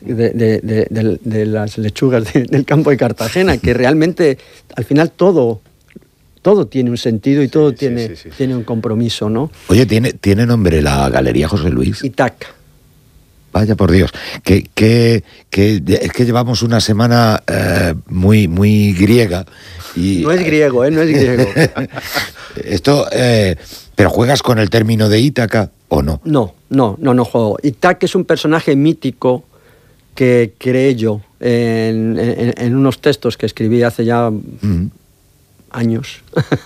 de las lechugas del campo de Cartagena, que realmente al final todo tiene un sentido y todo tiene un compromiso, ¿no? Oye, ¿tiene nombre la galería, José Luis? Itac. Vaya por Dios, que es que llevamos una semana muy, muy griega. Y, no es griego, no es griego. Esto, ¿pero juegas con el término de Ítaca o no? No juego. Itac es un personaje mítico que creé yo en unos textos que escribí hace ya años,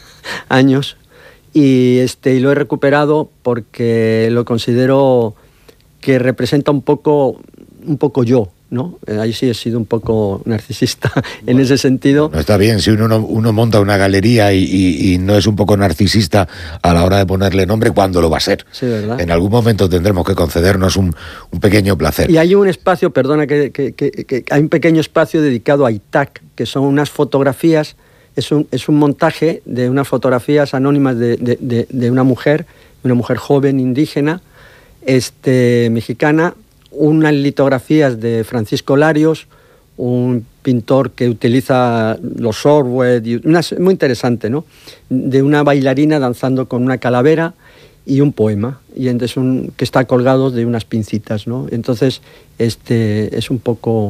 y lo he recuperado porque lo considero que representa un poco yo, ¿no? Ahí sí he sido un poco narcisista en ese sentido. No está bien si uno monta una galería y no es un poco narcisista a la hora de ponerle nombre, ¿cuándo lo va a ser? Sí, ¿verdad? En algún momento tendremos que concedernos un pequeño placer. Y hay un espacio, perdona, que hay un pequeño espacio dedicado a Itac, que son unas fotografías, es un montaje de unas fotografías anónimas de una mujer joven indígena, mexicana, unas litografías de Francisco Larios, un pintor que utiliza los Sorwet, muy interesante, ¿no? De una bailarina danzando con una calavera y un poema, y entonces que está colgado de unas pincitas, ¿no? Entonces, es un poco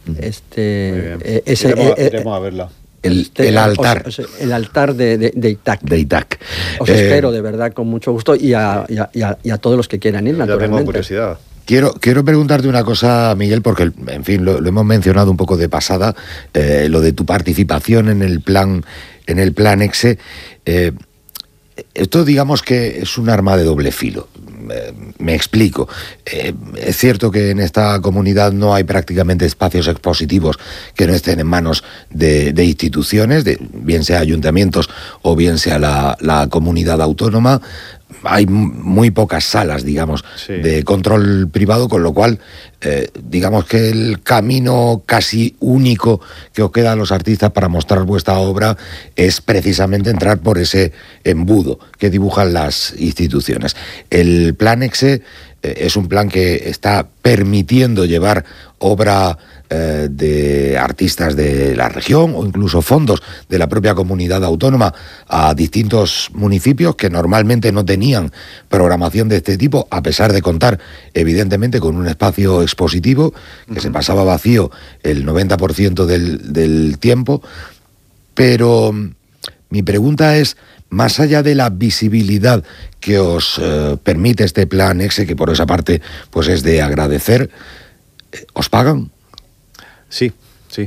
iremos a verla. El altar. El altar de Itac. De Itac. Os espero, de verdad, con mucho gusto, y a todos los que quieran ir, naturalmente. Ya tengo curiosidad. Quiero preguntarte una cosa, Miguel, porque, en fin, lo hemos mencionado un poco de pasada, lo de tu participación en el plan EXE. Esto, digamos que es un arma de doble filo. Me explico. Es cierto que en esta comunidad no hay prácticamente espacios expositivos que no estén en manos de instituciones, bien sea ayuntamientos o bien sea la comunidad autónoma. Hay muy pocas salas, digamos, de control privado, con lo cual, digamos que el camino casi único que os queda a los artistas para mostrar vuestra obra es precisamente entrar por ese embudo que dibujan las instituciones. El plan EXE es un plan que está permitiendo llevar obra de artistas de la región o incluso fondos de la propia comunidad autónoma a distintos municipios que normalmente no tenían programación de este tipo, a pesar de contar evidentemente con un espacio expositivo que se pasaba vacío el 90% del tiempo. Pero mi pregunta es, más allá de la visibilidad que os permite este plan EXE, que por esa parte pues es de agradecer, ¿os pagan? Sí. Sí,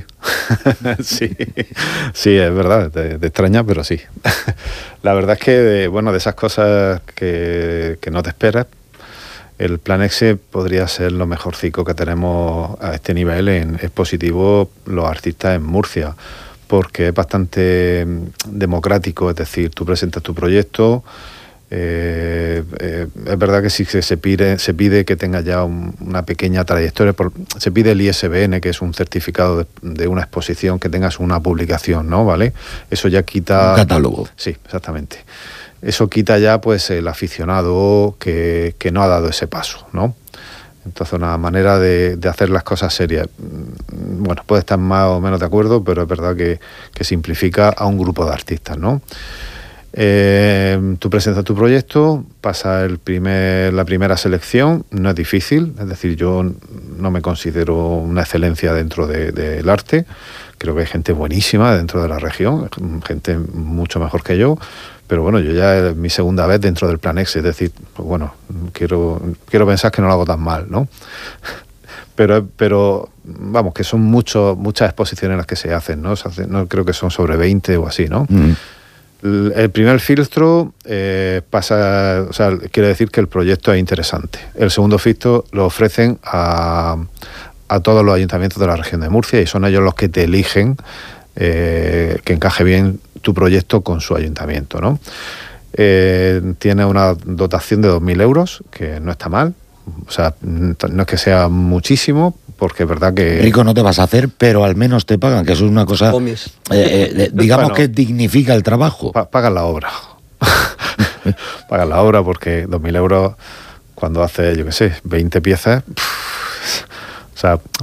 es verdad, te extraña, pero sí. La verdad es que, de esas cosas que no te esperas, el plan EXE podría ser lo mejorcico que tenemos a este nivel en expositivo los artistas en Murcia, porque es bastante democrático, es decir, tú presentas tu proyecto. Es verdad que sí que se pide que tenga ya una pequeña trayectoria, se pide el ISBN, que es un certificado de una exposición, que tengas una publicación, ¿no? ¿Vale? Eso ya quita... Un catálogo. Sí, exactamente. Eso quita ya pues el aficionado que no ha dado ese paso, ¿no? Entonces, una manera de hacer las cosas serias. Bueno, puede estar más o menos de acuerdo, pero es verdad que simplifica a un grupo de artistas, ¿no? Tú presentas tu proyecto, pasa la primera selección, no es difícil, es decir, yo no me considero una excelencia dentro del arte, creo que hay gente buenísima dentro de la región, gente mucho mejor que yo, pero bueno, yo ya es mi segunda vez dentro del plan EXE, es decir, pues bueno, quiero pensar que no lo hago tan mal, ¿no? Pero vamos, que son muchas exposiciones las que se hacen, ¿no? No creo que son sobre 20 o así, ¿no? El primer filtro pasa, o sea, quiere decir que el proyecto es interesante. El segundo filtro lo ofrecen a todos los ayuntamientos de la región de Murcia y son ellos los que te eligen que encaje bien tu proyecto con su ayuntamiento, ¿no? Tiene una dotación de 2.000 euros, que no está mal. O sea, no es que sea muchísimo, porque es verdad que... Rico no te vas a hacer, pero al menos te pagan, que eso es una cosa... digamos bueno, que dignifica el trabajo. Pagan la obra. Pagan la obra porque 2.000 euros, cuando hace, yo qué sé, 20 piezas... o sea,